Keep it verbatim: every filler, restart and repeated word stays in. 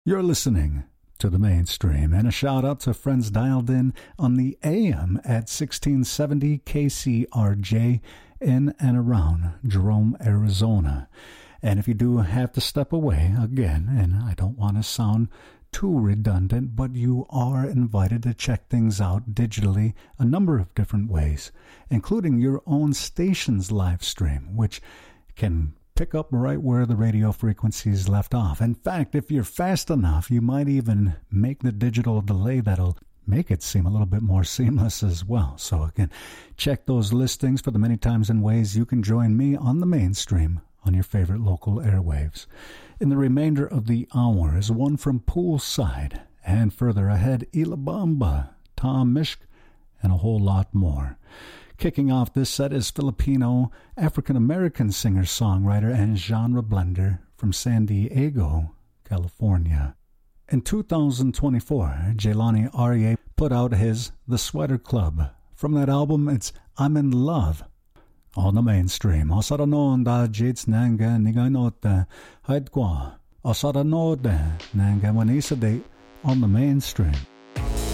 You're listening to the Mainstream, and a shout out to friends dialed in on the A M at sixteen seventy K C R J in and around Jerome, Arizona. And if you do have to step away again, and I don't want to sound too redundant, but you are invited to check things out digitally a number of different ways, including your own station's live stream, which can pick up right where the radio frequencies left off. In fact, if you're fast enough, you might even make the digital delay that'll make it seem a little bit more seamless as well. So again, check those listings for the many times and ways you can join me on the Mainstream on your favorite local airwaves. In the remainder of the hour is one from Poolside, and further ahead, Ilabamba, Tom Mishk, and a whole lot more. Kicking off this set is Filipino African-American singer-songwriter and genre blender from San Diego, California. In two thousand twenty-four, Jelani Aryeh put out his The Sweater Club. From that album, it's I'm in Love. On the Mainstream, Osaranon da jits nanga niganota haidkwa. Osaranon da nanga wanisade on the Mainstream.